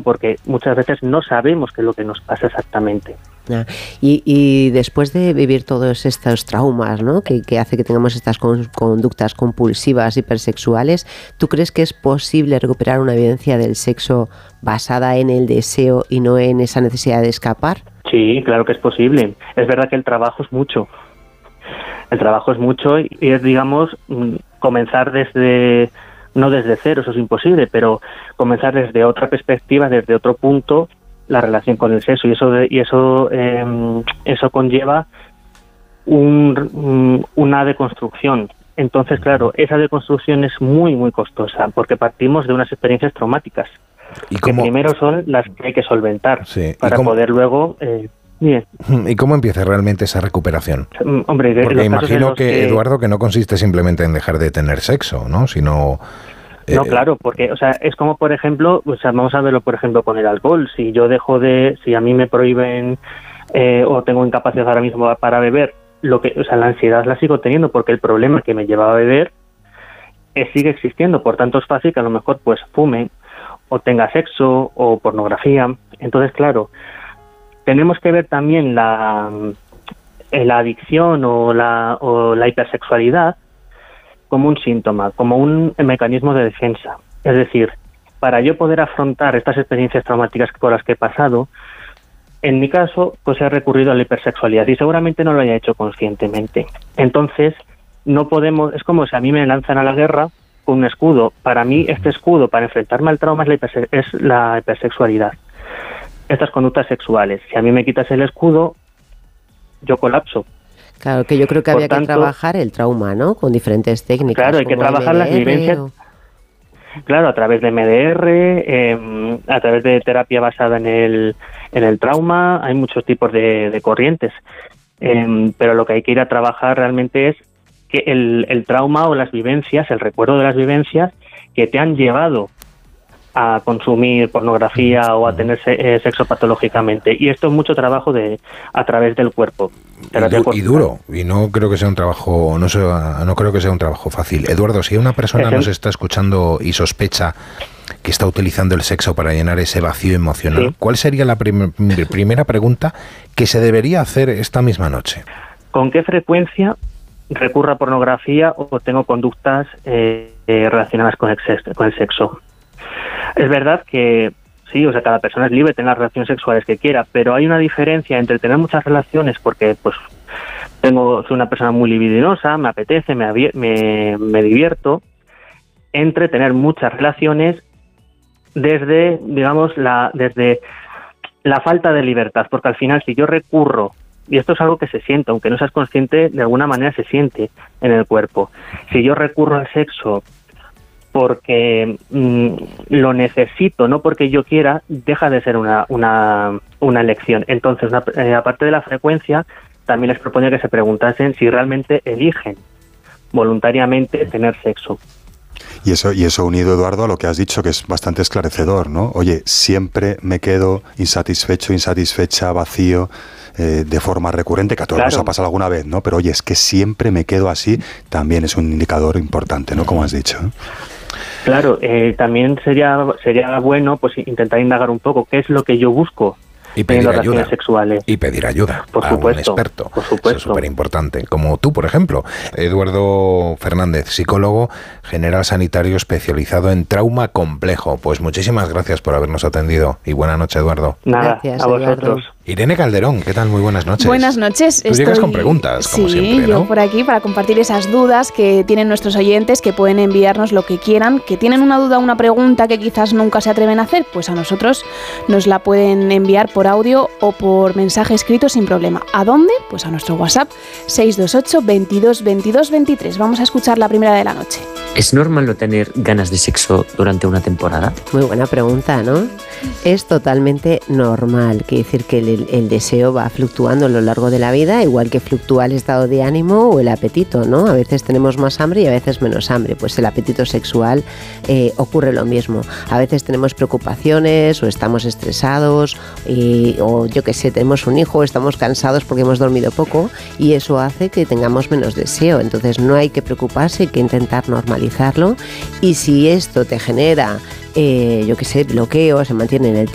porque muchas veces no sabemos qué es lo que nos pasa exactamente. Y después de vivir todos estos traumas, ¿no?, que hace que tengamos estas conductas compulsivas, hipersexuales, ¿tú crees que es posible recuperar una vivencia del sexo basada en el deseo y no en esa necesidad de escapar? Sí, claro que es posible. Es verdad que el trabajo es mucho. El trabajo es mucho y es, digamos, comenzar no desde cero, eso es imposible, pero comenzar desde otra perspectiva, desde otro punto, la relación con el sexo, y eso conlleva una deconstrucción. Entonces, claro, esa deconstrucción es muy, muy costosa, porque partimos de unas experiencias traumáticas, que primero son las que hay que solventar, para poder luego... Bien. ¿Y cómo empieza realmente esa recuperación? Hombre, porque imagino que, Eduardo, que no consiste simplemente en dejar de tener sexo, ¿no? Sino... No, claro, porque, o sea, es como, por ejemplo, o sea, vamos a verlo, por ejemplo, con el alcohol. Si a mí me prohíben o tengo incapacidad ahora mismo para beber, la ansiedad la sigo teniendo, porque el problema que me llevaba a beber sigue existiendo. Por tanto, es fácil que a lo mejor pues fume o tenga sexo o pornografía. Entonces, claro, tenemos que ver también la adicción o la hipersexualidad como un síntoma, como un mecanismo de defensa. Es decir, para yo poder afrontar estas experiencias traumáticas por las que he pasado, en mi caso, pues he recurrido a la hipersexualidad y seguramente no lo haya hecho conscientemente. Entonces, no podemos, es como si a mí me lanzan a la guerra con un escudo. Para mí, este escudo para enfrentarme al trauma es la hipersexualidad. Estas conductas sexuales. Si a mí me quitas el escudo, yo colapso. Claro, que yo creo que había que trabajar el trauma, ¿no? Con diferentes técnicas. Claro, hay que trabajar las vivencias. Claro, a través de MDR, a través de terapia basada en el trauma. Hay muchos tipos de corrientes. Pero lo que hay que ir a trabajar realmente es que el trauma o las vivencias, el recuerdo de las vivencias que te han llevado a consumir pornografía o a tener sexo patológicamente. Y esto es mucho trabajo a través del cuerpo. Y duro. Y no creo que sea un trabajo, no creo que sea un trabajo fácil. Eduardo, si una persona nos está escuchando y sospecha que está utilizando el sexo para llenar ese vacío emocional, ¿cuál sería la primera pregunta que se debería hacer esta misma noche? ¿Con qué frecuencia recurro a pornografía o tengo conductas relacionadas con el sexo? Es verdad que sí, o sea, cada persona es libre de tener las relaciones sexuales que quiera, pero hay una diferencia entre tener muchas relaciones porque pues soy una persona muy libidinosa, me apetece, me divierto, entre tener muchas relaciones desde, digamos, desde la falta de libertad, porque al final si yo recurro, y esto es algo que se siente, aunque no seas consciente, de alguna manera se siente en el cuerpo, si yo recurro al sexo porque lo necesito, no porque yo quiera, deja de ser una elección. Entonces, aparte de la frecuencia, también les proponía que se preguntasen si realmente eligen voluntariamente tener sexo. Y eso unido, Eduardo, a lo que has dicho, que es bastante esclarecedor, ¿no? Oye, siempre me quedo insatisfecha, vacío, de forma recurrente, que a todos nos ha pasado alguna vez, ¿no? Pero oye, es que siempre me quedo así, también es un indicador importante, ¿no? Como has dicho, ¿eh? Claro, también sería bueno pues intentar indagar un poco qué es lo que yo busco y pedir ayuda sexuales. Y pedir ayuda por a supuesto, un experto. Por supuesto. Eso es súper importante. Como tú, por ejemplo. Eduardo Fernández, psicólogo general sanitario especializado en trauma complejo. Pues muchísimas gracias por habernos atendido y buena noche, Eduardo. Nada, gracias, a vosotros. Eduardo. Irene Calderón, ¿qué tal? Muy buenas noches. Buenas noches. Tú llegas con preguntas, como siempre, ¿no? Sí, yo por aquí para compartir esas dudas que tienen nuestros oyentes, que pueden enviarnos lo que quieran, que tienen una duda, una pregunta que quizás nunca se atreven a hacer, pues a nosotros nos la pueden enviar por audio o por mensaje escrito sin problema. ¿A dónde? Pues a nuestro WhatsApp 628 22 22 23. Vamos a escuchar la primera de la noche. ¿Es normal no tener ganas de sexo durante una temporada? Muy buena pregunta, ¿no? Es totalmente normal, quiere decir que el deseo va fluctuando a lo largo de la vida, igual que fluctúa el estado de ánimo o el apetito, ¿no? A veces tenemos más hambre y a veces menos hambre, pues el apetito sexual ocurre lo mismo. A veces tenemos preocupaciones o estamos estresados o yo qué sé, tenemos un hijo o estamos cansados porque hemos dormido poco y eso hace que tengamos menos deseo. Entonces no hay que preocuparse, hay que intentar normalizarlo y si esto te genera yo qué sé, bloqueo, se mantiene en el